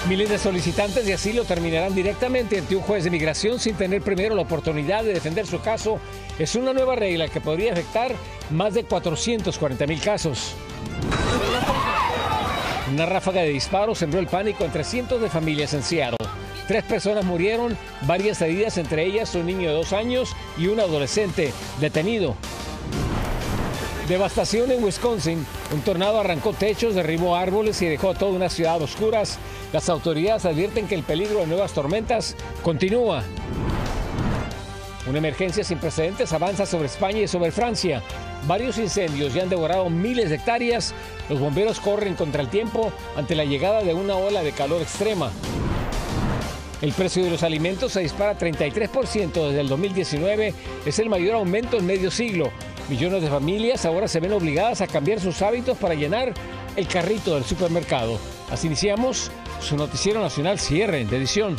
Miles de solicitantes de asilo terminarán directamente ante un juez de migración sin tener primero la oportunidad de defender su caso. Es una nueva regla que podría afectar más de 440,000 casos. Una ráfaga de disparos sembró el pánico entre cientos de familias en Seattle. 3 personas murieron, varias heridas, entre ellas un niño de 2 años y un adolescente detenido. Devastación en Wisconsin. Un tornado arrancó techos, derribó árboles y dejó a toda una ciudad a oscuras. Las autoridades advierten que el peligro de nuevas tormentas continúa. Una emergencia sin precedentes avanza sobre España y sobre Francia. Varios incendios ya han devorado miles de hectáreas. Los bomberos corren contra el tiempo ante la llegada de una ola de calor extrema. El precio de los alimentos se dispara 33% desde el 2019. Es el mayor aumento en medio siglo. Millones de familias ahora se ven obligadas a cambiar sus hábitos para llenar el carrito del supermercado. Así iniciamos su noticiero nacional cierre de edición.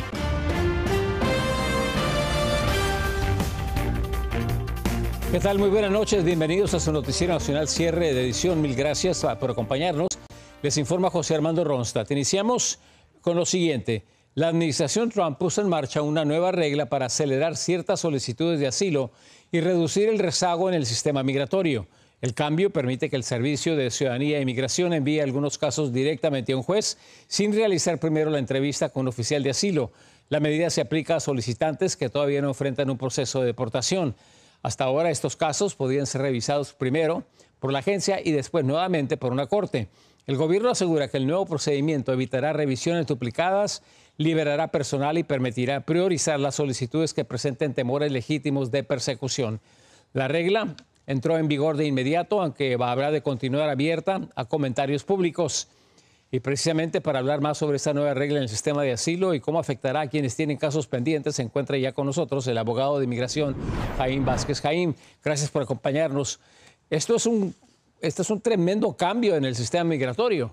¿Qué tal? Muy buenas noches. Bienvenidos a su noticiero nacional cierre de edición. Mil gracias por acompañarnos. Les informa José Armando Ronstadt. Iniciamos con lo siguiente. La administración Trump puso en marcha una nueva regla para acelerar ciertas solicitudes de asilo y reducir el rezago en el sistema migratorio. El cambio permite que el Servicio de Ciudadanía e Inmigración envíe algunos casos directamente a un juez sin realizar primero la entrevista con un oficial de asilo. La medida se aplica a solicitantes que todavía no enfrentan un proceso de deportación. Hasta ahora estos casos podían ser revisados primero por la agencia y después nuevamente por una corte. El gobierno asegura que el nuevo procedimiento evitará revisiones duplicadas, liberará personal y permitirá priorizar las solicitudes que presenten temores legítimos de persecución. La regla entró en vigor de inmediato, aunque habrá de continuar abierta a comentarios públicos. Y precisamente para hablar más sobre esta nueva regla en el sistema de asilo y cómo afectará a quienes tienen casos pendientes, se encuentra ya con nosotros el abogado de inmigración, Jaime Vázquez. Jaime, gracias por acompañarnos. Esto es un tremendo cambio en el sistema migratorio.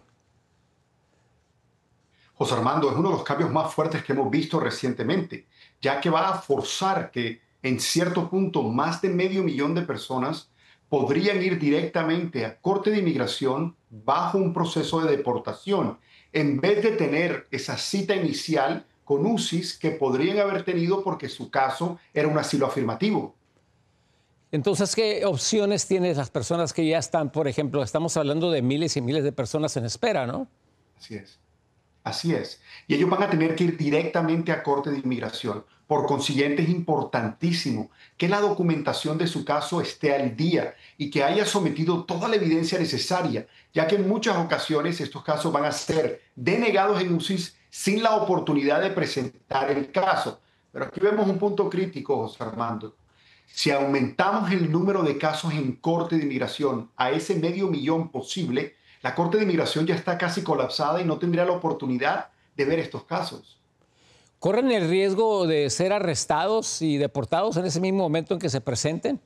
José Armando, es uno de los cambios más fuertes que hemos visto recientemente, ya que va a forzar que en cierto punto más de 500,000 de personas podrían ir directamente a Corte de Inmigración bajo un proceso de deportación, en vez de tener esa cita inicial con UCIS que podrían haber tenido porque su caso era un asilo afirmativo. Entonces, ¿qué opciones tienen las personas que ya están, por ejemplo, estamos hablando de miles y miles de personas en espera, ¿no? Así es. Así es. Y ellos van a tener que ir directamente a Corte de Inmigración. Por consiguiente, es importantísimo que la documentación de su caso esté al día y que haya sometido toda la evidencia necesaria, ya que en muchas ocasiones estos casos van a ser denegados en UCIS sin la oportunidad de presentar el caso. Pero aquí vemos un punto crítico, José Armando. Si aumentamos el número de casos en Corte de Inmigración a ese 500,000 posible, la Corte de Inmigración ya está casi colapsada y no tendría la oportunidad de ver estos casos. ¿Corren el riesgo de ser arrestados y deportados en ese mismo momento en que se presenten?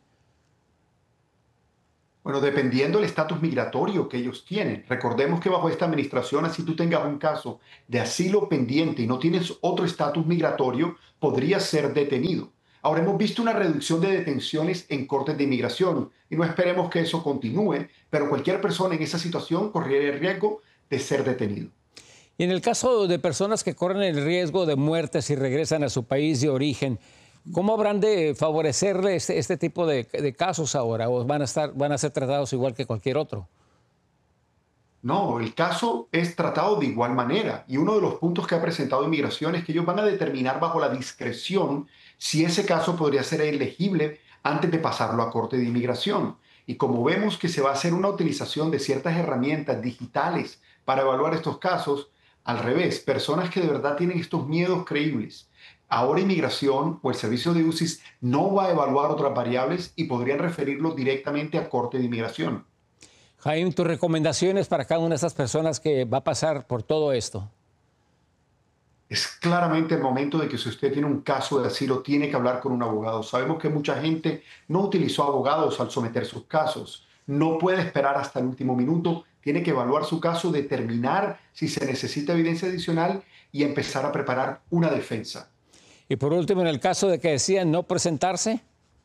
Bueno, dependiendo del estatus migratorio que ellos tienen. Recordemos que bajo esta administración, así tú tengas un caso de asilo pendiente y no tienes otro estatus migratorio, podrías ser detenido. Ahora hemos visto una reducción de detenciones en cortes de inmigración y no esperemos que eso continúe, pero cualquier persona en esa situación correría el riesgo de ser detenido. Y en el caso de personas que corren el riesgo de muerte si regresan a su país de origen, ¿cómo habrán de favorecerle este tipo de casos ahora? ¿O van a ser tratados igual que cualquier otro? No, el caso es tratado de igual manera y uno de los puntos que ha presentado Inmigración es que ellos van a determinar bajo la discreción si ese caso podría ser elegible antes de pasarlo a Corte de Inmigración. Y como vemos que se va a hacer una utilización de ciertas herramientas digitales para evaluar estos casos, al revés, personas que de verdad tienen estos miedos creíbles, ahora Inmigración o el servicio de UCIS no va a evaluar otras variables y podrían referirlo directamente a Corte de Inmigración. Jaime, tus recomendaciones para cada una de estas personas que va a pasar por todo esto. Es claramente el momento de que si usted tiene un caso de asilo, tiene que hablar con un abogado. Sabemos que mucha gente no utilizó abogados al someter sus casos. No puede esperar hasta el último minuto. Tiene que evaluar su caso, determinar si se necesita evidencia adicional y empezar a preparar una defensa. Y por último, en el caso de que decían no presentarse.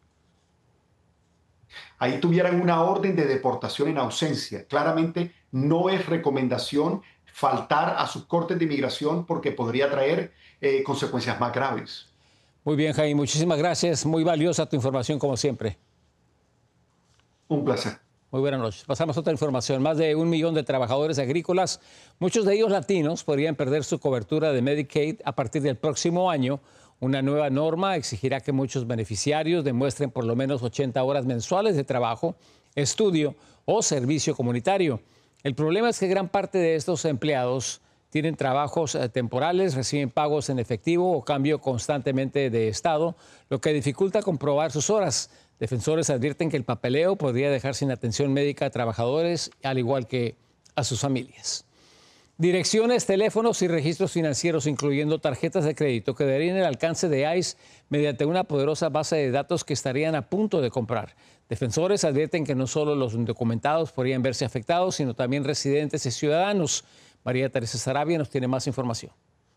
Ahí tuvieran una orden de deportación en ausencia. Claramente no es recomendación faltar a sus cortes de inmigración porque podría traer consecuencias más graves. Muy bien, Jaime, muchísimas gracias. Muy valiosa tu información, como siempre. Un placer. Muy buenas noches. Pasamos a otra información. Más de 1 millón de trabajadores agrícolas, muchos de ellos latinos, podrían perder su cobertura de Medicaid a partir del próximo año. Una nueva norma exigirá que muchos beneficiarios demuestren por lo menos 80 horas mensuales de trabajo, estudio o servicio comunitario. El problema es que gran parte de estos empleados tienen trabajos temporales, reciben pagos en efectivo o cambio constantemente de estado, lo que dificulta comprobar sus horas. Defensores advierten que el papeleo podría dejar sin atención médica a trabajadores, al igual que a sus familias. Direcciones, teléfonos y registros financieros, incluyendo tarjetas de crédito, quedarían al alcance de ICE mediante una poderosa base de datos que estarían a punto de comprar. Defensores advierten que no solo los indocumentados podrían verse afectados, sino también residentes y ciudadanos. María Teresa Sarabia nos tiene más información.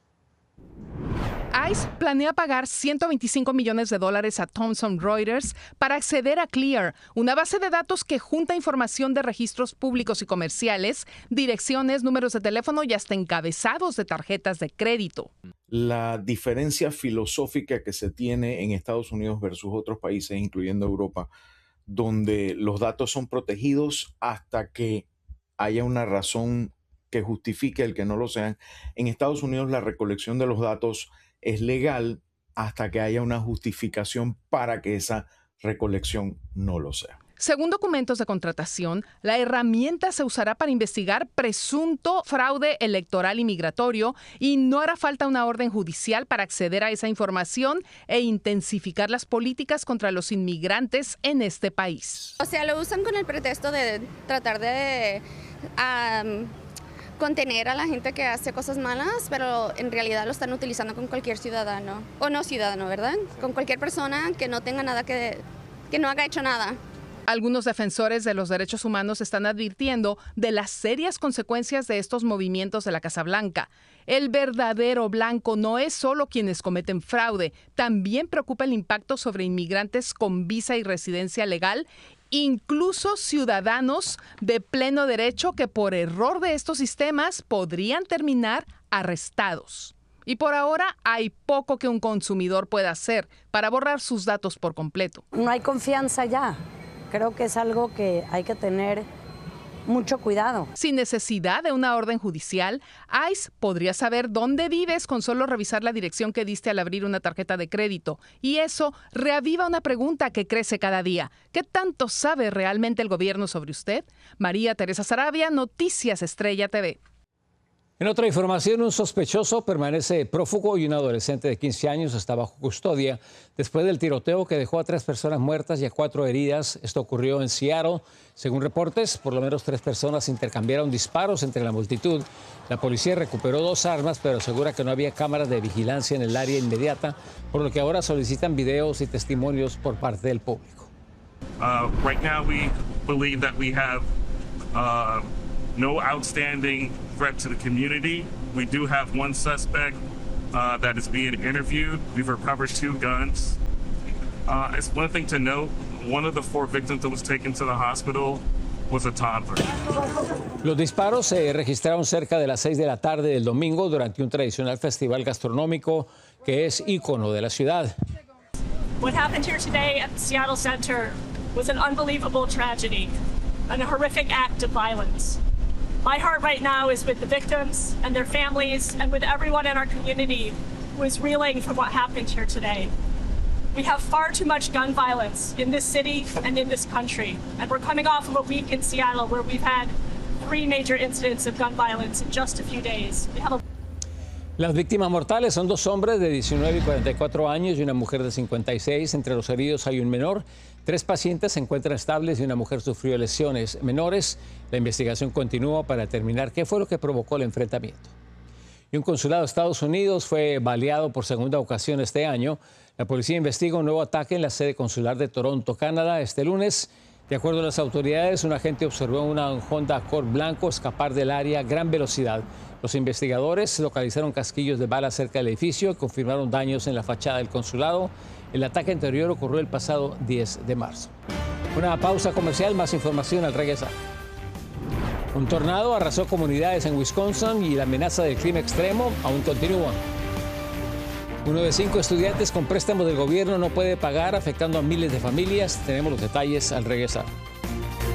ICE planea pagar $125 millones a Thomson Reuters para acceder a Clear, una base de datos que junta información de registros públicos y comerciales, direcciones, números de teléfono y hasta encabezados de tarjetas de crédito. La diferencia filosófica que se tiene en Estados Unidos versus otros países, incluyendo Europa, donde los datos son protegidos hasta que haya una razón que justifique el que no lo sean. En Estados Unidos la recolección de los datos es legal hasta que haya una justificación para que esa recolección no lo sea. Según documentos de contratación, la herramienta se usará para investigar presunto fraude electoral y migratorio y no hará falta una orden judicial para acceder a esa información e intensificar las políticas contra los inmigrantes en este país. O sea, lo usan con el pretexto de tratar de contener a la gente que hace cosas malas, pero en realidad lo están utilizando con cualquier ciudadano, o no ciudadano, ¿verdad? Con cualquier persona que no tenga nada que no haga hecho nada. Algunos defensores de los derechos humanos están advirtiendo de las serias consecuencias de estos movimientos de la Casa Blanca. El verdadero blanco no es solo quienes cometen fraude, también preocupa el impacto sobre inmigrantes con visa y residencia legal, incluso ciudadanos de pleno derecho que por error de estos sistemas podrían terminar arrestados. Y por ahora hay poco que un consumidor pueda hacer para borrar sus datos por completo. No hay confianza ya. Creo que es algo que hay que tener mucho cuidado. Sin necesidad de una orden judicial, ICE podría saber dónde vives con solo revisar la dirección que diste al abrir una tarjeta de crédito. Y eso reaviva una pregunta que crece cada día. ¿Qué tanto sabe realmente el gobierno sobre usted? María Teresa Sarabia, Noticias Estrella TV. En otra información, un sospechoso permanece prófugo y un adolescente de 15 años está bajo custodia después del tiroteo que dejó a 3 personas muertas y a 4 heridas. Esto ocurrió en Seattle. Según reportes, por lo menos 3 personas intercambiaron disparos entre la multitud. La policía recuperó 2 armas, pero asegura que no había cámaras de vigilancia en el área inmediata, por lo que ahora solicitan videos y testimonios por parte del público. Right now we believe that we have no outstanding threat to the community. We do have one suspect that is being interviewed. We've recovered 2 guns. It's one thing to note, one of the 4 victims that was taken to the hospital was a toddler. Los disparos se registraron cerca de las 6 de la tarde del domingo durante un tradicional festival gastronómico que es ícono de la ciudad. What happened here today at the Seattle Center was an unbelievable tragedy and a horrific act of violence. My heart right now is with the victims and their families and with everyone in our community who is reeling from what happened here today. We have far too much gun violence in this city and in this country. And we're coming off of a week in Seattle where we've had 3 major incidents of gun violence in just a few days. Las víctimas mortales son 2 hombres de 19 y 44 años y una mujer de 56. Entre los heridos hay un menor. 3 pacientes se encuentran estables y una mujer sufrió lesiones menores. La investigación continúa para determinar qué fue lo que provocó el enfrentamiento. Y un consulado de Estados Unidos fue baleado por segunda ocasión este año. La policía investiga un nuevo ataque en la sede consular de Toronto, Canadá, este lunes. De acuerdo a las autoridades, un agente observó una Honda Accord blanco escapar del área a gran velocidad. Los investigadores localizaron casquillos de balas cerca del edificio y confirmaron daños en la fachada del consulado. El ataque anterior ocurrió el pasado 10 de marzo. Una pausa comercial, más información al regresar. Un tornado arrasó comunidades en Wisconsin y la amenaza del clima extremo aún continúa. 1 de 5 estudiantes con préstamos del gobierno no puede pagar, afectando a miles de familias. Tenemos los detalles al regresar.